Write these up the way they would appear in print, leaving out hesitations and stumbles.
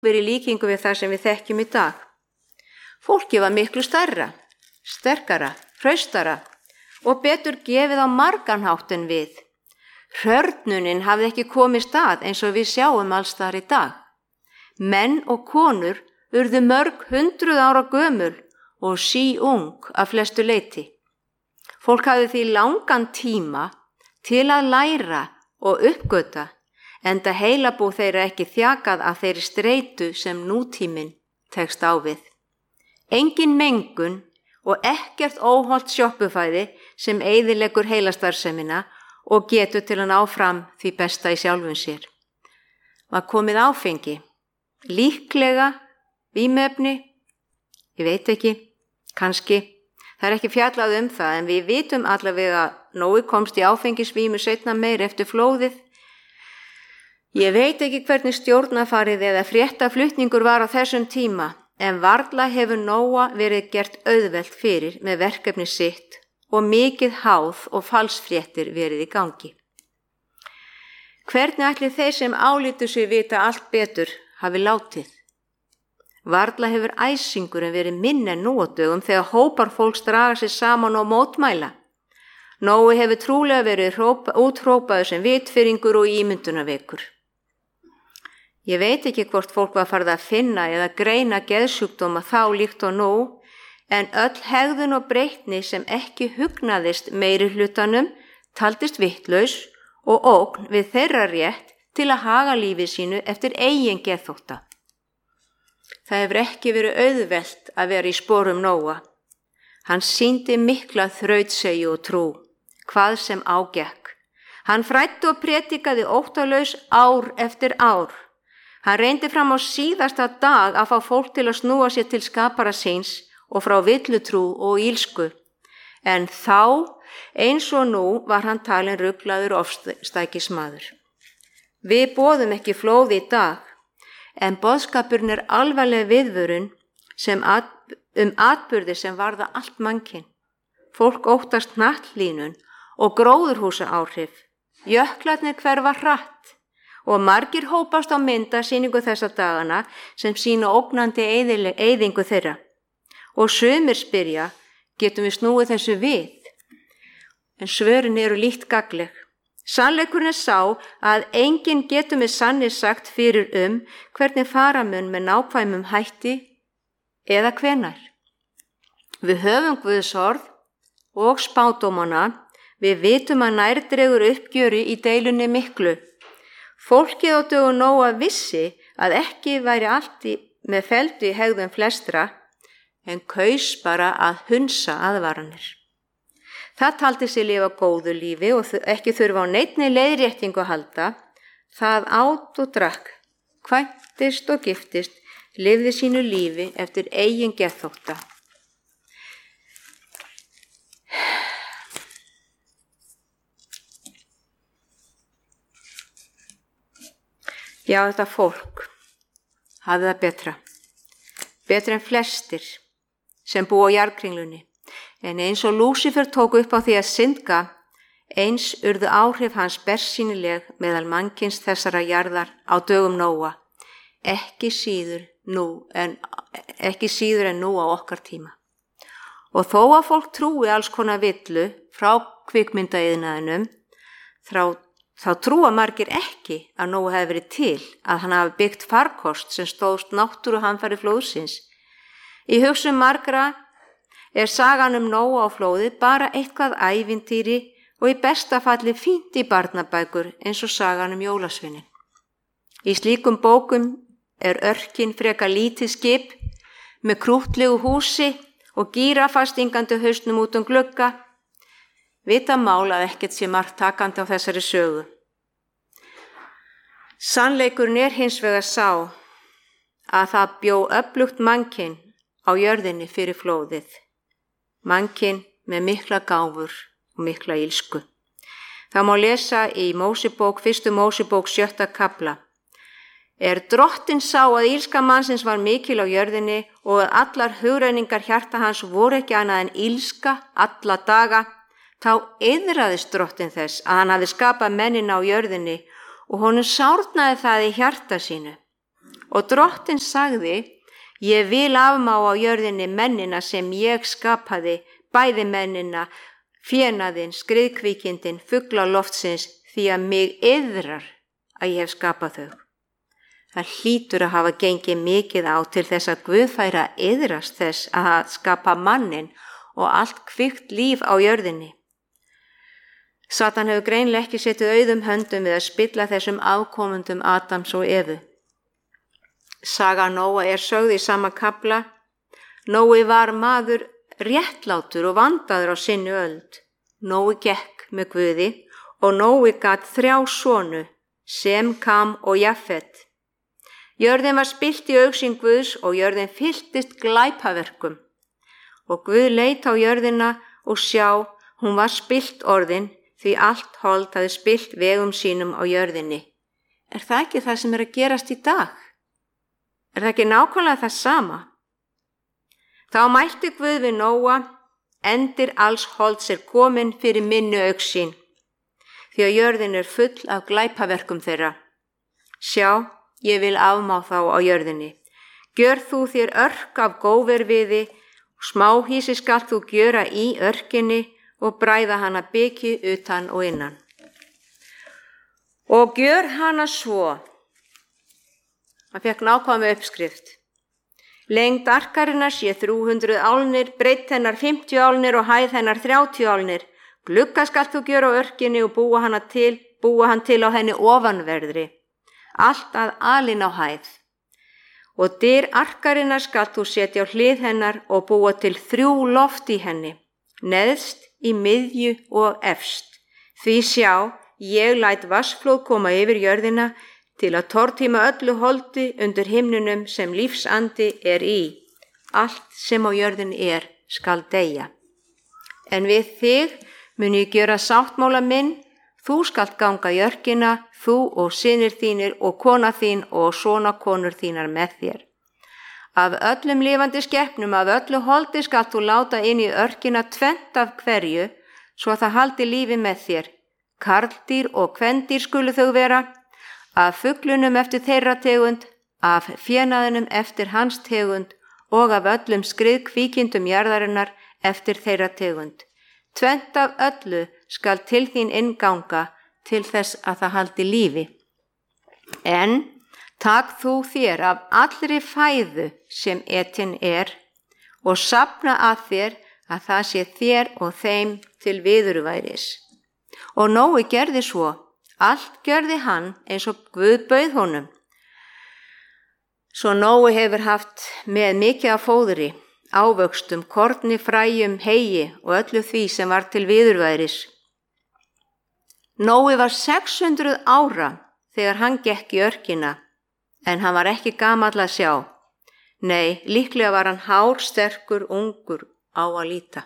verið líkingu við það sem við þekkjum í dag. Fólkið var miklu stærra, sterkara, hraustara og betur gefið á margan hátt en við. Hrörnunin hafði ekki komið stað eins og við sjáum alls þar í dag. Menn og konur urðu mörg 100 ára gömul og síung af flestu leyti. Fólk hafði því langan tíma til að læra og uppgöta, enda heilabú þeirra ekki þjakað af þeirri streitu sem nútíminn tekst á við. Engin mengun og ekkert óhollt sjoppufæði sem eyðileggur heilastarfsemina og getur til að ná fram því besta í sjálfum sér. Var komið áfengi, líklega, vímuefni, ég veit ekki, kannski. Það er ekki fjallað það en við vitum allavega að Nói komst í áfengisvímu seinna meir eftir flóðið. Ég veit ekki hvernig stjórnarfarið eða fréttaflutningur var á þessum tíma, en varla hefur Nóa verið gert auðvelt fyrir með verkefni sitt og mikið háð og falsfréttir verið í gangi. Hvernig ætli þeir sem álítu sig vita allt betur hafi látið? Varla hefur æsingurinn verið minni en nú á dögum þegar hópar fólks draga sig saman og mótmæla. Nói hefur trúlega verið úthrópaður sem vitfirringur og ímyndunarveikur. Ég veit ekki hvort fólk var farið að finna eða greina geðsjúkdóma þá líkt og nú, en öll hegðun og breytni sem ekki hugnaðist meiri hlutanum taldist vitlaus og ógn við þeirra rétt til að haga lífi sínu eftir eigin geðþótta. Það hefur ekki verið auðvelt að vera í sporum Nóa. Hann sýndi mikla þrautsegju og trú, hvað sem ágekk. Hann fræddi og predikaði óttalaus ár eftir ár. Hann reyndi fram á síðasta dag að fá fólk til að snúa sér til skapara síns og frá villutrú og ílsku. En þá, eins og nú, var hann talinn ruglaður ofstækismaður. Við boðum ekki flóð í dag, en boðskapurinn er alvarleg viðvörun atburði sem varða allt mannkyn. Fólk óttast hnattlínun og gróðurhúsaáhrif. Jöklarnir hverfa hratt og margir hópast á myndasýningu þessa dagana sem sýna ógnandi eyðingu þeirra. Og sumir spyrja, getum við snúið þessu við? En svörin eru lítt gagnleg. Sannleikurinn er sá að enginn getur með sanni sagt fyrir hvernig fara mun með nákvæmum hætti eða hvenær. Við höfum Guðs orð og spádómana, við vitum að nærdregur uppgjöri í deilunni miklu. Fólkið á dögum Nóa vissi að ekki væri allt með felldu í hegðun flestra, en kaus bara að hunsa aðvaranir. Það taldi sig lifa góðu lífi og ekki þurfa á neinni leiðréttingu að halda. Það át og drakk, kvæntist og giftist, lifði sínu lífi eftir eigin geðþótta. Já, þetta fólk hafði það betra en flestir sem búa á jarðkringlunni. En eins og Lúsífer tók upp á því að syndga, eins urðu áhrif hans bersýnileg meðal mannkyns þessara jarðar á dögum Nóa, ekki síður en nú á okkar tíma. Og þó að fólk trúi alls konar villu frá kvikmyndaiðnaðinum, þá trúa margir ekki að Nóa hefði verið til, að hann hafi byggt farkost sem stóðst náttúruhamfari flóðsins. Í hugsun margra er sagan Nóa á flóði bara eitthvað ævintýri og í besta falli fínt í barnabækur eins og sagan jólasveinin. Í slíkum bókum er örkin frekar lítið skip með krúttlegu húsi og gíraffa stingandi hausnum út glugga. Vita mál að ekkert sé margt takandi á þessari sögu. Sannleikurinn er hins vegar sá að það bjó öflugt mannkyn á jörðinni fyrir flóðið. Mannkyn með mikla gáfur og mikla ílsku. Það má lesa í fyrstu Mósebók 7. kafla. Drottinn sá að ílska mannsins var mikil á jörðinni og að allar hugrenningar hjarta hans voru ekki annað en ílska alla daga, þá iðraðist Drottinn þess að hann hafi skapað mennina á jörðinni og honum sárnaði það í hjarta sínu. Og Drottinn sagði, ég vil afmá á jörðinni mennina sem ég skapaði, bæði mennina, fénaðinn, skriðkvíkindin, fugla loftsins, því að mig iðrar að ég hef skapað þau. Það hlýtur að hafa gengið mikið á til þess að Guð færi að iðrast þess að skapa mannin og allt kvikt líf á jörðinni. Satan hefur greinilega ekki setið auðum höndum við að spilla þessum afkomendum Adams og Evu. Saga Nóa er sögð í sama kafla. Nói var maður réttlátur og vandaður á sinni öld. Nói gekk með Guði og Nói gat 3 sonu, Sem, Kam og Jafet. Jörðin var spillt í augsýn Guðs og jörðin fylltist glæpaverkum. Og Guð leit á jörðina og sjá, hún var spillt orðin, því allt hold hafði spillt vegum sínum á jörðinni. Er það ekki það sem er að gerast í dag? Er það ekki nákvæmlega það sama? Þá mælti Guð við Nóa, endir alls holds er komin fyrir minni augsýn, því að jörðin er full af glæpaverkum þeirra. Sjá, ég vil afmá þá á jörðinni. Gjör þú þér örk af góverviði, smáhýsi skalt þú gjöra í örkinni og bræða hana biki utan og innan. Og gjör hana svo. Hann fekk nákvæma uppskrift. Lengd arkarinnar sé 300 álnir, breidd hennar 50 álnir og hæð hennar 30 álnir. Glugga skalt þú gjöra á örkinni og búa hann til á henni ofanverðri. Allt að alin á hæð. Og dyr arkarinnar skalt þú setja á hlið hennar og búa til 3 loft í henni, neðst, í miðju og efst. Því sjá, ég læt vatnsflóð koma yfir jörðina til að tortíma öllu holdi undir himnunum sem lífsandi er í. Allt sem á jörðin er skal deyja. En við þig mun ég gjöra sáttmála minn, þú skalt ganga í örkina, þú og synir þínir og kona þín og sonakonur þínar með þér. Af öllum lifandi skepnum, af öllu holdi skalt þú láta inn í örkina 2 af hverju, svo að það haldi lífi með þér. Karldýr og kvendýr skulu þau vera, af fuglunum eftir þeirra tegund, af fénaðinum eftir hans tegund og af öllum skriðkvíkindum jarðarinnar eftir þeirra tegund. 2 af öllu skal til þín innganga til þess að það haldi lífi. En takk þú þér af allri fæðu sem etin er og safna að þér að það sé þér og þeim til viðurværis. Og Nói gerði svo, allt gjörði hann eins og Guð bauð honum. Svo Nói hefur haft með mikið af fóðri, ávöxtum, korni, fræjum, heyi og öllu því sem var til viðurværis. Nói var 600 ára þegar hann gekk í örkina, en hann var ekki gamall að sjá. Nei, líklega var hann hár, sterkur, ungur á að líta.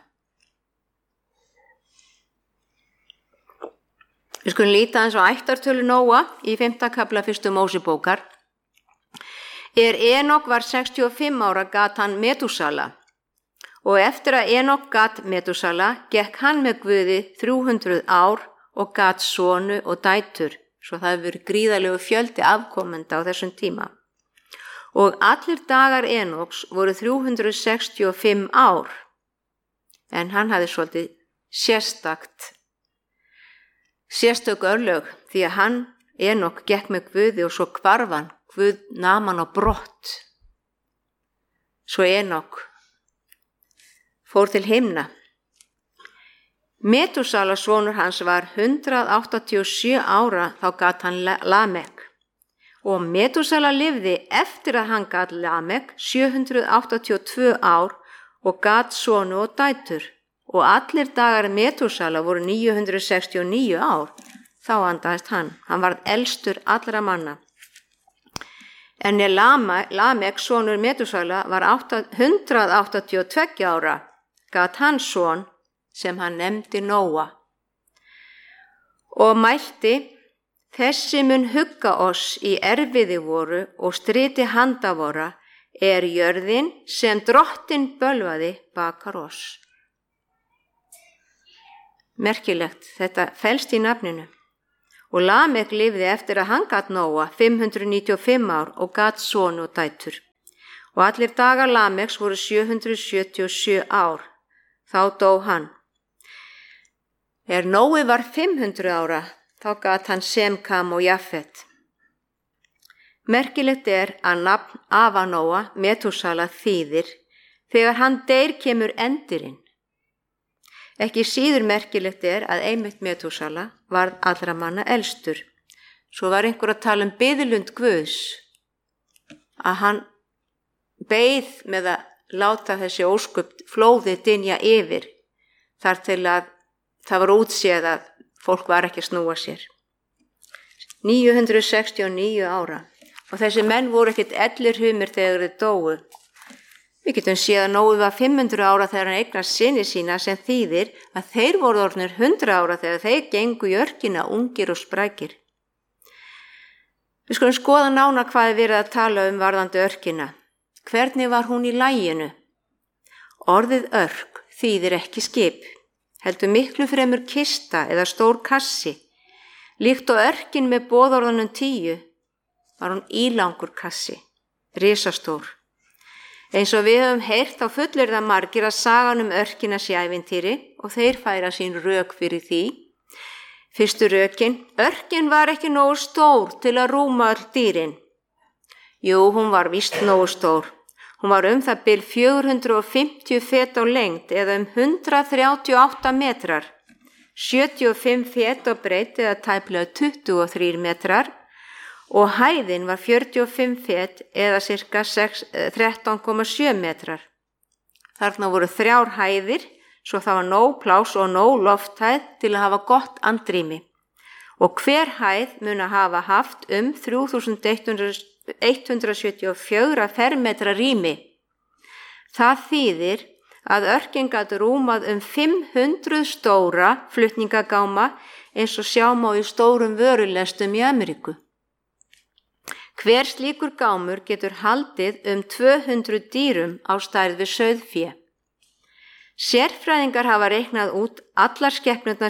Við skulum líta eins og ættartölu Nóa í 5. kafla 1. Mósebókar. Enok var 65 ára gat hann Metúsala, og eftir að Enok gat Metúsala gekk hann með Guði 300 ár og gat sonu og dætur, svo það hefur verið gríðarlegu fjöldi afkomenda á þessum tíma. Og allir dagar Enoks voru 365 ár, en hann hafði svolítið sérstök örlög, því að hann, Enok, gekk með Guði og svo hvarf hann, Guð nam hann á brott. Svo Enok fór til himna. Metúsala sonur hans var 187 ára, þá gat hann Lamek. Og Metúsala lifði eftir að hann gat Lamek 782 ár og gat sonu og dætur. Og allir dagar Metúsala voru 969 ár, þá andaðist hann. Hann varð elstur allra manna. En Lamek, sonur Metúsala, var 182 ára, gat hann son sem hann nefndi Nóa. Og mælti, þessi mun hugga oss í erfiði voru og striti handa vora, jörðin sem Drottinn bölvaði bakar oss. Merkilegt, þetta felst í nafninu. Og Lamek lifði eftir að hann gat Nóa 595 ár og gat son og dætur. Og allir dagar Lameks voru 777 ár. Þá dó hann. Nói var 500 ára, þá gat hann Sem, Kam og Jafet. Merkilegt að nafn afa Nóa, Metúsala, þýðir þegar hann deyr kemur endirinn. Ekki síður merkilegt að einmitt Metúsala varð allra manna elstur. Svo var einhver að tala biðlund Guðs, að hann beið með að láta þessi ósköp flóðið dynja yfir, þar til að það var útséð að fólk var ekki að snúa sér. 969 ára og þessi menn voru ekkert ellirhumir þegar þeir dóu. Við getum séð að Nói var 500 ára þegar hann eignast syni sína, sem þýðir að þeir voru orðnir 100 ára þegar þeir gengu í örkina ungir og sprækir. Við skulum skoða nánar hvað verið að tala varðandi örkina. Hvernig var hún í laginu? Orðið örk þýðir ekki skip, heldur miklu fremur kista eða stór kassi. Líkt og örkin með boðorðunum 10 var hún ílangur kassi, risastór. Eins og við höfum heyrt þá fullir það margir að sagan örkina sé ævintýri og þeir færa sín rök fyrir því. Fyrstu rökin, örkin var ekki nógu stór til að rúma öll dýrin. Jú, hún var víst nógu stór. Hún var það bil 450 fet á lengd eða 138 metrar, 75 fet á breidd eða tæplega 23 metrar og hæðin var 45 fet eða cirka 13,7 metrar. Þarna voru 3 hæðir, svo það var nóg pláss og nóg lofthæð til að hafa gott andrými. Og hver hæð mun að hafa haft 3174 fermetra rými. Það þýðir að örkin gat rúmað 500 stóra flutningagáma eins og sjá má í stórum vörulestum í Ameríku. Hver slíkur gámur getur haldið 200 dýrum á stærð við sauðfé. Sérfræðingar hafa reiknað út að allar skepnurnar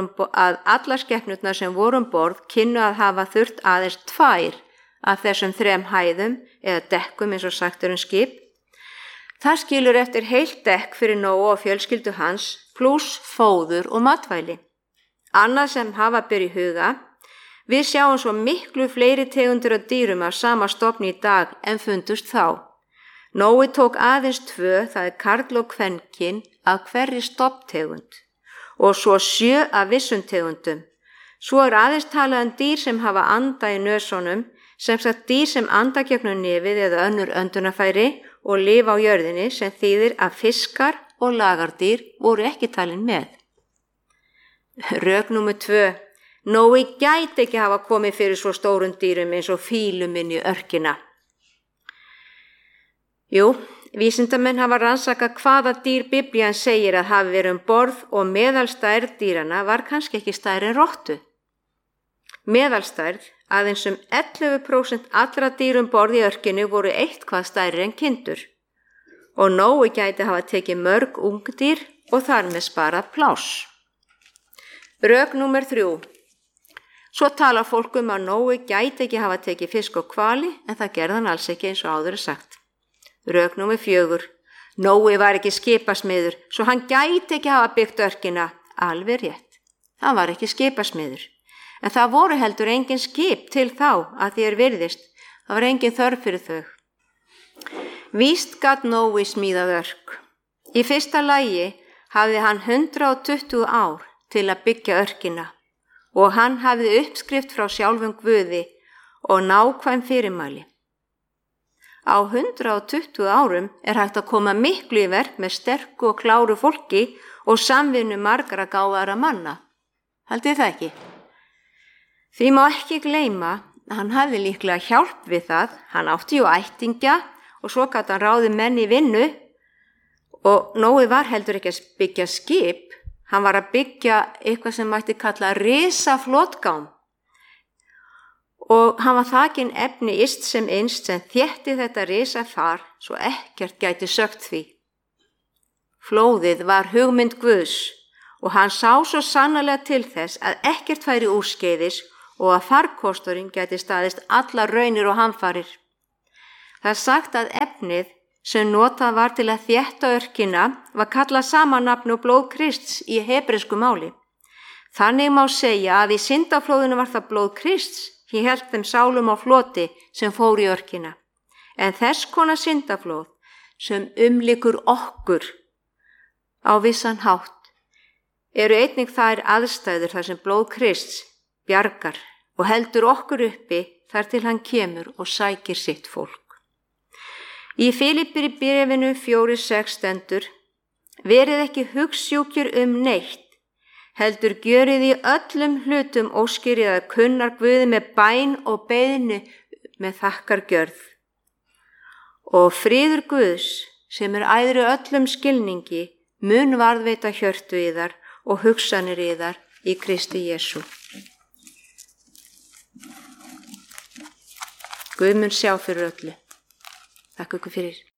sem voru borð kynnu að hafa þurft aðeins 2 af þessum 3 hæðum eða dekkum eins og sagt skip. Það skilur eftir heilt dekk fyrir Nóa og fjölskyldu hans pluss fóður og matvæli. Annað sem hafa ber í huga, við sjáum svo miklu fleiri tegundir af dýrum af sama stofni í dag en fundust þá. Nói tók aðeins 2, það karl og kvenkyn af hverri stofntegund og svo 7 af vissum tegundum. Svo aðeins talað dýr sem hafa anda í nösunum, sem sagt dýr sem anda gegnum nefið eða önnur öndunarfæri og lifa á jörðinni, sem þýðir að fiskar og lagardýr voru ekki talin með. Rök númer 2. Nói gæti ekki hafa komið fyrir svo stórum dýrum eins og fílum inn í örkina. Jú, vísindamenn hafa rannsakað hvaða dýr Biblían segir að hafi verið borð og meðalstærð dýrana var kannski ekki stærri en rottu. Meðalstærð, aðeins 11% allra dýrum borð í örkinu voru eitthvað stærri en kindur. Og Nói gæti hafa tekið mörg ungdýr og þar með sparað pláss. Rök númer 3. Svo talar fólk að Nói gæti ekki hafa tekið fisk og hvali, en það gerði hann alls ekki eins og áður sagt. Rök númer 4. Nói var ekki skipasmiður, svo hann gæti ekki hafa byggt örkina. Alveg rétt. Hann var ekki skipasmiður. En það voru heldur engin skip til þá að því virðist. Það var engin þörf fyrir þau. Víst gat Nói smíðað örk. Í fyrsta lagi hafði hann 120 ár til að byggja örkina og hann hafði uppskrift frá sjálfum Guði og nákvæm fyrirmæli. Á 120 árum hægt að koma miklu í verk með sterku og kláru fólki og samvinnu margra gáfaðra manna. Haldið það ekki? Því má ekki gleyma að hann hafði líklega hjálp við það, hann átti jú ættingja og svo gat hann ráðið menn í vinnu og Nói var heldur ekki að byggja skip, hann var að byggja eitthvað sem mætti kalla risaflotgám og hann var þakinn efni yst sem innst sem þétti þetta risafar svo ekkert gæti sögt því. Flóðið var hugmynd Guðs og hann sá svo sannarlega til þess að ekkert færi úrskeiðis og að farkosturinn gæti staðist allar raunir og hamfarir. Það er sagt að efnið sem notað var til að þétta örkina var kallað sama nafni og blóð Krists í hebresku máli. Þannig má segja að í syndaflóðinu var það blóð Krists sem hélt þeim sálum á floti sem fór í örkina. En þess konar syndaflóð sem umlykur okkur á vissan hátt eru einnig þær aðstæður þar sem blóð Krists bjargar og heldur okkur uppi þar til hann kemur og sækir sitt fólk. Í Filippíbréfinu 4:6 stendur: Verið ekki hugsjúkir neitt, heldur gjörið í öllum hlutum óskir að kunnar Guði með bæn og beiðni með þakkargjörð. Og friður Guðs, sem æðri öllum skilningi, mun varðveita hjörtu yðar og hugsanir yðar í Kristi Jesú. Guð mun sjá fyrir öllu. Þakka ykkur fyrir.